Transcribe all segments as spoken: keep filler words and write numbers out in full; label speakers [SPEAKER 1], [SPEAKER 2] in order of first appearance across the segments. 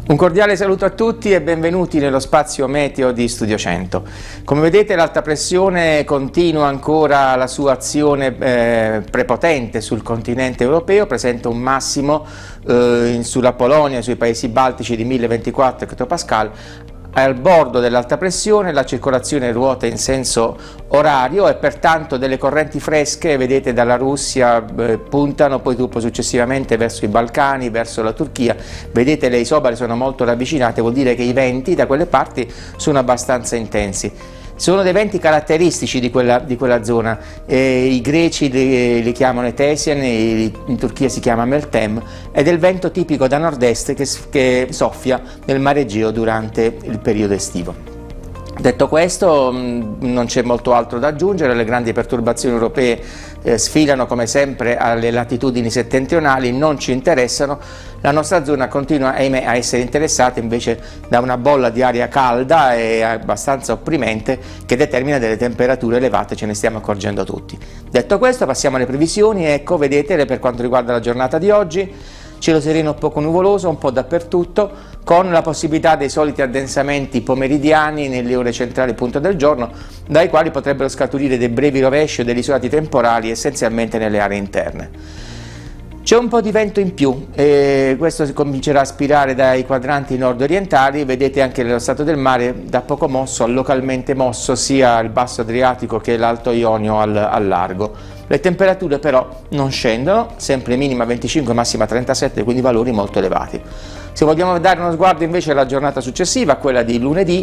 [SPEAKER 1] Un cordiale saluto a tutti e benvenuti nello spazio meteo di Studio cento. Come vedete, l'alta pressione continua ancora la sua azione eh, prepotente sul continente europeo, presenta un massimo eh, sulla Polonia e sui paesi baltici di mille ventiquattro ettopascal. Al bordo dell'alta pressione la circolazione ruota in senso orario e pertanto delle correnti fresche, vedete, dalla Russia eh, puntano poi dopo successivamente verso i Balcani, verso la Turchia. Vedete, le isobare sono molto ravvicinate, vuol dire che i venti da quelle parti sono abbastanza intensi. Sono dei venti caratteristici di quella, di quella zona, eh, i greci li, li chiamano Etesian, in Turchia si chiama Meltem, ed è il vento tipico da nord-est che, che soffia nel Mar Egeo durante il periodo estivo. Detto questo, non c'è molto altro da aggiungere, le grandi perturbazioni europee eh, sfilano come sempre alle latitudini settentrionali, non ci interessano, la nostra zona continua ahimè a essere interessata invece da una bolla di aria calda e abbastanza opprimente che determina delle temperature elevate, ce ne stiamo accorgendo tutti. Detto questo, passiamo alle previsioni. Ecco, vedete, per quanto riguarda la giornata di oggi, cielo sereno poco nuvoloso, un po' dappertutto, con la possibilità dei soliti addensamenti pomeridiani nelle ore centrali punto del giorno, dai quali potrebbero scaturire dei brevi rovesci o degli isolati temporali essenzialmente nelle aree interne. C'è un po' di vento in più e questo si comincerà a aspirare dai quadranti nord-orientali. Vedete anche nello stato del mare da poco mosso a localmente mosso sia il basso Adriatico che l'alto Ionio al, al largo. Le temperature però non scendono, sempre minima venticinque, massima trentasette, quindi valori molto elevati. Se vogliamo dare uno sguardo invece alla giornata successiva, quella di lunedì,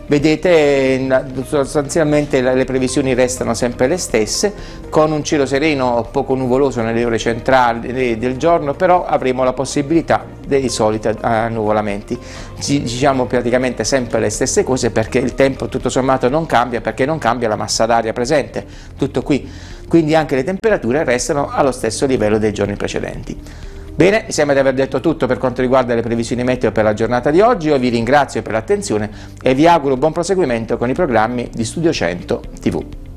[SPEAKER 1] vedete sostanzialmente le previsioni restano sempre le stesse, con un cielo sereno poco nuvoloso nelle ore centrali del giorno, però avremo la possibilità dei soliti annuvolamenti. Diciamo praticamente sempre le stesse cose, perché il tempo tutto sommato non cambia, perché non cambia la massa d'aria presente, tutto qui, quindi anche le temperature restano allo stesso livello dei giorni precedenti. Bene, mi sembra di aver detto tutto per quanto riguarda le previsioni meteo per la giornata di oggi. Io vi ringrazio per l'attenzione e vi auguro buon proseguimento con i programmi di Studio cento tivù.